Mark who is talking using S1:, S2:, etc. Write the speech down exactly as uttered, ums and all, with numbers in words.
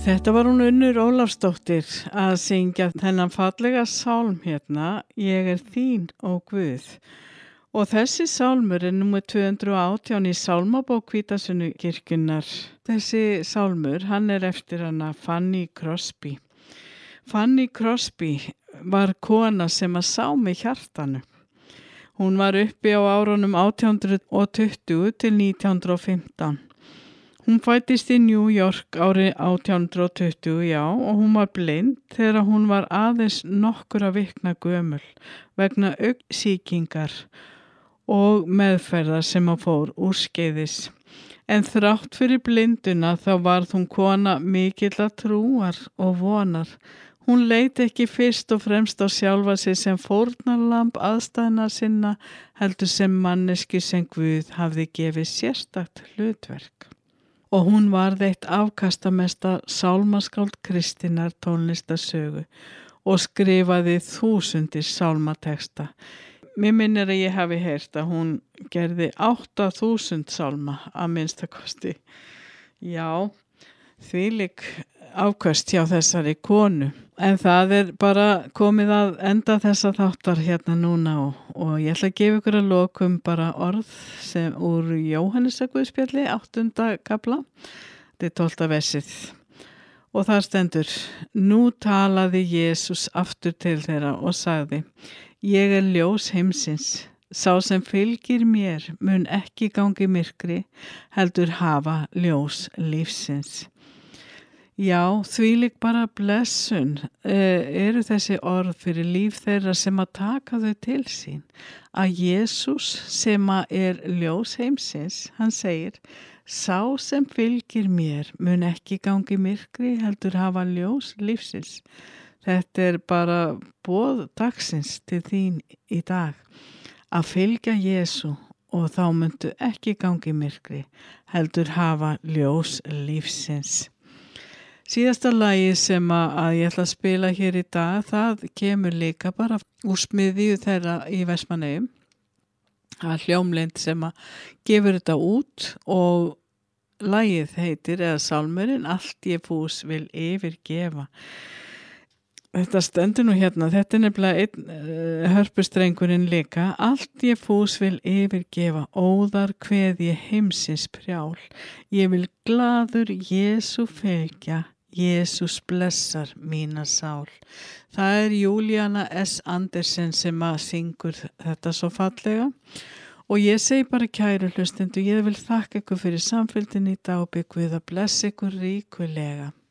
S1: Þetta var hún Unnur Ólafsdóttir að syngja þennan fallega sálm hérna, Ég er þín, ó Guð. Og þessi sálmur er númer tvö hundruð og átján í Sálmabók Hvítasunnu-kirkjunnar. Þessi sálmur, hann er eftir hana Fanny Crosby. Fanny Crosby var kona sem að sá með hjartanu. Hún var uppi á árunum átján hundruð tuttugu til nítján hundruð og fimmtán. Hún fæddist í New York árið átján hundruð tuttugu, já, og hún var blind þegar hún var aðeins nokkura vikna gömul vegna augnsýkingar og meðferðar sem að fór úrskeiðis. En þrátt fyrir blinduna þá varð hún kona mikilla trúar og vonar. Hún leit ekki fyrst og fremst á sjálfa sig sem fórnarlamb aðstæðna sinna, heldur sem manneski sem Guð hafði gefið sérstakt hlutverk. Og hún varð eitt afkastamesta sálmaskáld kristinnar tónlistarsögu og skrifaði þúsundir sálmateksta. Mér minnir að ég hafi heyrt að hún gerði átta þúsund sálma að minnsta kosti. Já, þvílík afköst hjá þessari konu. En það er bara komið að enda þessa þáttar hérna núna og, og ég ætla að gefa ykkur að lokum bara orð sem úr Jóhannesarguðspjalli, áttunda kafla, þetta er tólfta versið. Og þar stendur, nú talaði Jesús aftur til þeirra og sagði, ég er ljós heimsins, sá sem fylgir mér mun ekki gangi myrkri, heldur hafa ljós lífsins. Já, þvílík bara blessun eh, eru þessi orð fyrir líf þeirra sem að taka þau til sín. Að Jesús sem að er ljós heimsins, hann segir, sá sem fylgir mér mun ekki gangi myrkri heldur hafa ljós lífsins. Þetta er bara boð dagsins til þín í dag. Að fylgja Jesú og þá muntu ekki gangi myrkri heldur hafa ljós lífsins. Síðasta lagi sem að ég ætla að spila hér í dag, það kemur líka bara úr smiðju þeirra í Vestmannaeyjum. Það er hljómleind sem að gefur þetta út og lagið heitir, eða sálmurinn, Allt ég fús vil yfirgefa. Þetta stendur nú hérna, þetta er nefnilega einn uh, hörpustrengurinn líka. Allt ég fús vil yfirgefa, óðar kveð ég heimsins prjál. Ég vil glaður Jesú fylgja, Jesús blessar mína sál. Það er Júlíana S. Andersen sem að syngur þetta svo fallega. Og ég segi bara kæru hlustendur, ég vil þakka ykkur fyrir samfylgdina í dag og bið Guð að blessa ykkur ríkulega.